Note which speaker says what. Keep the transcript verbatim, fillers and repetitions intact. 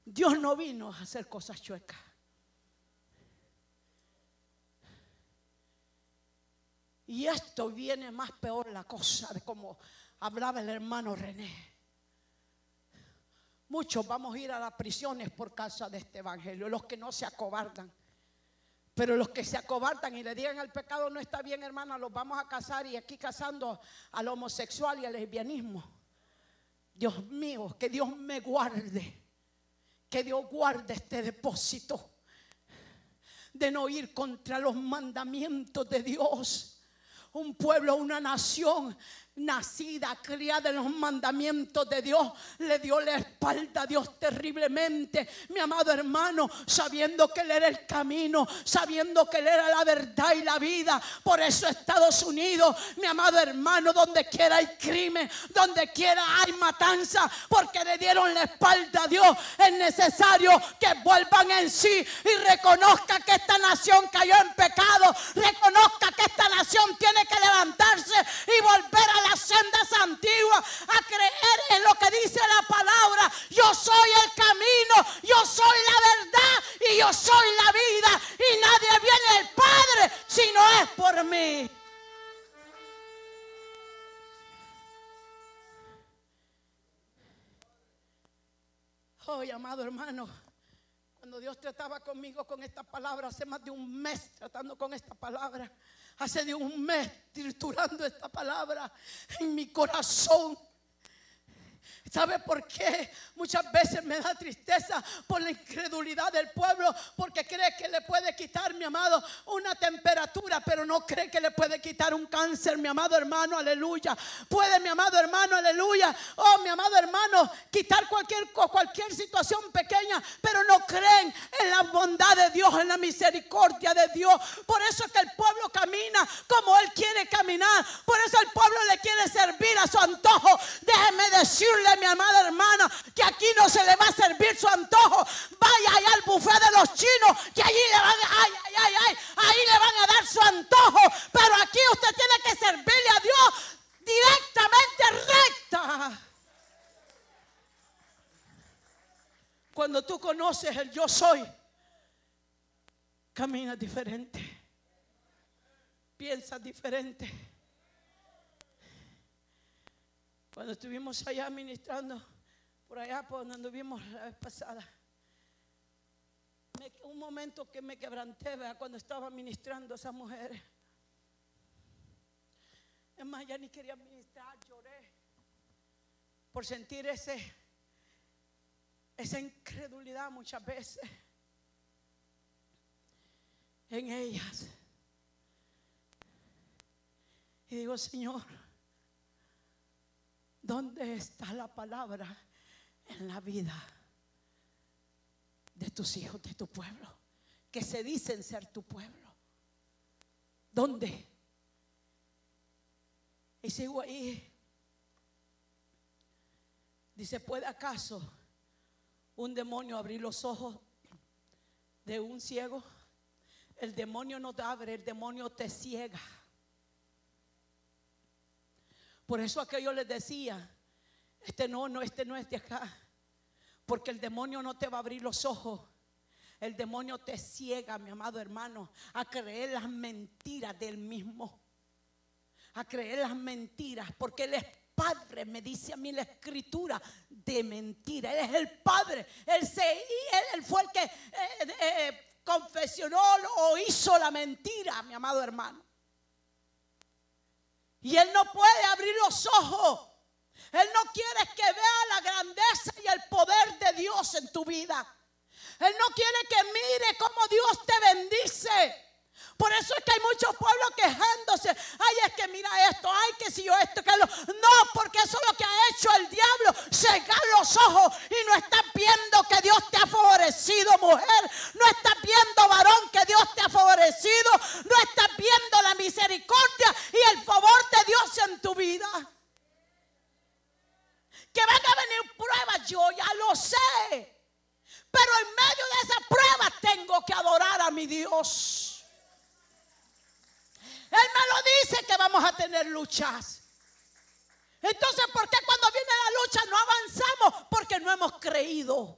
Speaker 1: Dios no vino a hacer cosas chuecas. Y esto viene más peor la cosa de como hablaba el hermano René. Muchos vamos a ir a las prisiones por causa de este evangelio, los que no se acobardan. Pero los que se acobardan y le digan al pecado no está bien, hermana, los vamos a casar, y aquí casando al homosexual y al lesbianismo. Dios mío, que Dios me guarde, que Dios guarde este depósito de no ir contra los mandamientos de Dios. Un pueblo, una nación nacida, criada en los mandamientos de Dios, le dio la espalda a Dios terriblemente, mi amado hermano, sabiendo que Él era el camino, sabiendo que Él era la verdad y la vida. Por eso Estados Unidos, mi amado hermano, donde quiera hay crimen, donde quiera hay matanza, porque le dieron la espalda a Dios. Es necesario que vuelvan en sí y reconozcan que esta nación cayó en pecado, reconozca que esta nación tiene que levantarse y volver a la las sendas antiguas, a creer en lo que dice la palabra. Yo soy el camino, yo soy la verdad y yo soy la vida, y nadie viene al Padre si no es por mí. Oh, amado hermano, cuando Dios trataba conmigo con esta palabra, hace más de un mes tratando con esta palabra, hace de un mes triturando esta palabra en mi corazón. ¿Sabe por qué? Muchas veces me da tristeza por la incredulidad del pueblo, porque cree que le puede quitar, mi amado, una temperatura, pero no cree que le puede quitar un cáncer, mi amado hermano, aleluya. Puede, mi amado hermano, aleluya, oh, mi amado hermano, quitar cualquier, cualquier situación pequeña, pero no creen en la bondad de Dios, en la misericordia de Dios. Por eso es que el pueblo camina como Él quiere caminar. Por eso el pueblo le quiere servir a su antojo. Déjeme decirle, mi amada hermana, que aquí no se le va a servir su antojo. Vaya allá al buffet de los chinos, que allí le van a, ay, ay, ay, ay, ahí le van a dar su antojo. Pero aquí usted tiene que servirle a Dios directamente, recta. Cuando tú conoces el yo soy, caminas diferente, piensas diferente. Cuando estuvimos allá ministrando, por allá por donde anduvimos la vez pasada, me, un momento que me quebranté, ¿verdad? Cuando estaba ministrando a esas mujeres. Es más, ya ni quería ministrar, lloré por sentir ese, esa incredulidad muchas veces en ellas. Y digo, Señor, ¿dónde está la palabra en la vida de tus hijos, de tu pueblo, que se dicen ser tu pueblo? ¿Dónde? Y sigo ahí. Dice, ¿puede acaso un demonio abrir los ojos de un ciego? El demonio no te abre, el demonio te ciega. Por eso aquello les decía, este no, no, este no es de acá. Porque el demonio no te va a abrir los ojos. El demonio te ciega, mi amado hermano, a creer las mentiras del mismo. A creer las mentiras, porque Él es Padre, me dice a mí la Escritura, de mentira. Él es el Padre. Él, se, él, él fue el que eh, eh, confesionó o hizo la mentira, mi amado hermano. Y Él no puede abrir los ojos. Él no quiere que vea la grandeza y el poder de Dios en tu vida. Él no quiere que mire cómo Dios te bendice. Por eso es que hay muchos pueblos quejándose. Ay, es que mira esto, ay, que si yo esto, que lo. No, porque eso es lo que ha hecho el diablo, cegar los ojos. Y no estás viendo que Dios te ha favorecido, mujer. No estás viendo, varón, que Dios te ha favorecido. No estás viendo la misericordia y el favor de Dios en tu vida. Que van a venir pruebas, yo ya lo sé. Pero en medio de esas pruebas tengo que adorar a mi Dios. Él me lo dice que vamos a tener luchas. Entonces, ¿por qué cuando viene la lucha no avanzamos? Porque no hemos creído.